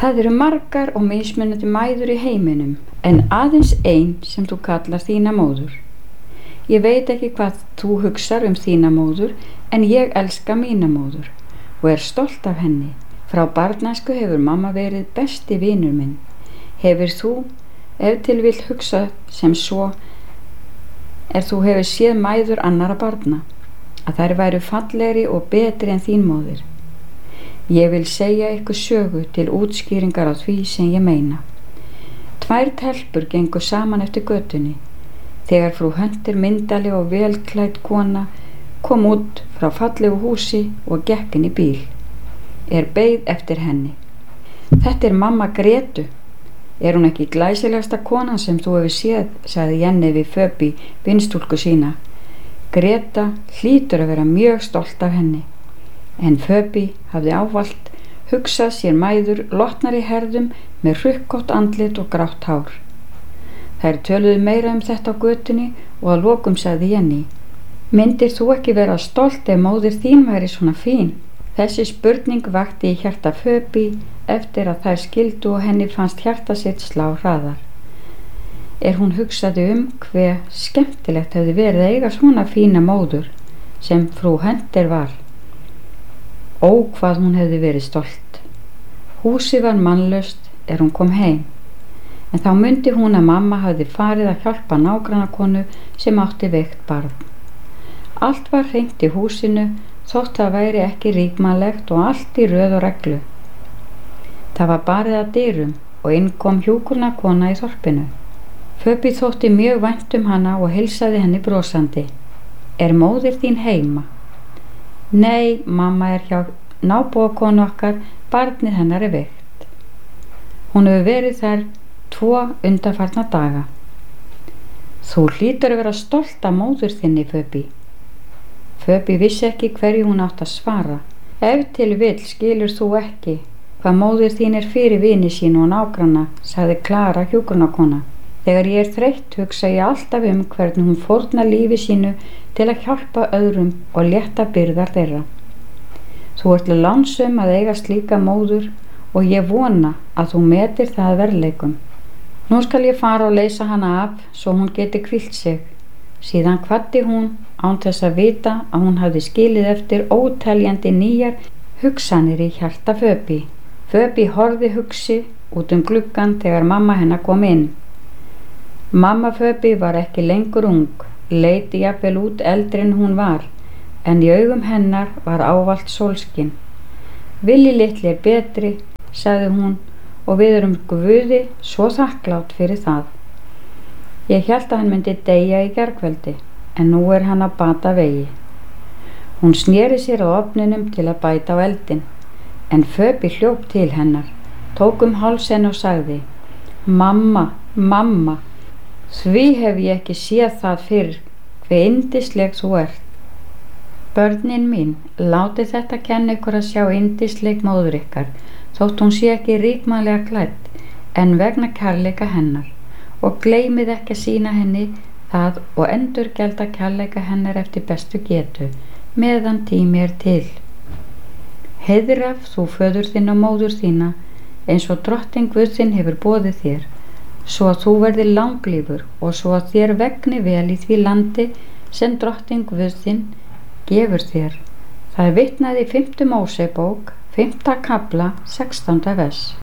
Það eru margar og mismunandi mæður í heiminum, en aðeins ein sem þú kallar þína móður. Ég veit ekki hvað þú hugsar um þína móður, en ég elska mína móður og er stolt af henni. Frá barnæsku hefur mamma verið besti vinur minn. Hefur þú, ef til vill hugsa sem svo, þú hefur séð mæður annarra barna, að þær væru fallegri og betri en þín móðir. Ég vil segja ykkur sögu til útskýringar á því sem ég meina. 2 telpur gengu saman eftir götunni, þegar frú Hunter, myndarleg og velklædd kona, kom út frá fallegu húsi og gekk inn í bíl. Beið eftir henni. Þetta er mamma Gretu. Er hún ekki glæsilegasta konan sem þú hefur séð, sagði Jenny við Phoebe, vinstúlku sína. Greta hlýtur að vera mjög stolt af henni. En Phoebe hafði ávallt hugsað sér mæður lotnar í herðum með hrukkótt andlit og grátt hár. Þær töluðu meira um þetta á götunni og að lokum sagði Jenny: Myndir þú ekki vera stolt ef móðir þín væri svona fín? Þessi spurning vakti í hjarta Phoebe eftir að þær skildu og henni fannst hjarta sitt slá hraðar. Hún hugsaði hve skemmtilegt hefði verið að eiga svona fína móður sem frú Hunter var. Ó, hvað hún hefði verið stolt. Húsið var mannlaust hún kom heim, en þá mundi hún að mamma hafði farið að hjálpa nágrannakonu sem átti veikt barn. Allt var hreint í húsinu, þótt það væri ekki ríkmannlegt og allt í röð og reglu. Það var barið að dyrum og inn kom hjúkrunarkona í þorpinu. Phoebe þótti mjög vænt hana og heilsaði henni brosandi. Móðir þín heima? Nei, mamma hjá nábúakonu okkar, barnið hennar veikt. Hún hefur verið þar 2 undanfarna daga. Þú hlýtur að vera stolt af móður þinni, Phoebe. Phoebe vissi ekki hverju hún átt að svara. Ef til vill skilur þú ekki hvað móðir þín fyrir vini sín og nágranna, sagði Klara hjúkrunarkona. Þegar ég þreytt hugsa ég alltaf hvernig hún fórnar lífi sínu til að hjálpa öðrum og létta byrðar þeirra. Þú ert lánsöm að eiga slíka móður og ég vona að þú metir það verðleikum. Nú skal ég fara og leysa hana af svo hún geti hvílt sig. Síðan kvaddi hún án þess að vita að hún hafði skilið eftir óteljandi nýjar hugsanir í hjarta Phoebe. Phoebe horfði hugsi út gluggann þegar mamma hennar kom inn. Mamma Phoebe var ekki lengur ung, leit jafnvel út eldri en hún var, en í augum hennar var ávallt sólskin. Vilji litli betri, sagði hún, og við erum Guði svo þakklátt fyrir það. Ég hélt að hann myndi deyja í gærkvöldi, en nú hann að bata vegi. Hún sneri sér á ofninum til að bæta á eldin, en Phoebe hljóp til hennar, tók háls hennar og sagði: Mamma, mamma, því hef ég ekki séð það fyrr, hve yndisleg þú ert. Börnin mín, látið þetta kenna ykkur að sjá yndisleg móður ykkar, þótt hún sé ekki ríkmannlega klædd, en vegna kærleika hennar, og gleymið ekki að sýna henni það og endurgjalda kærleika hennar eftir bestu getu, meðan tími til. Heiðraf þú föður þinn og móður þína, eins og drottinn Guð þinn hefur boðið þér, svo að þú verðir langlífur og svo að þér vegni vel í því landi sem drottinn Guð þinn gefur þér. Það vitnað í 5. Mósebók, 5. kafla, 16. vers.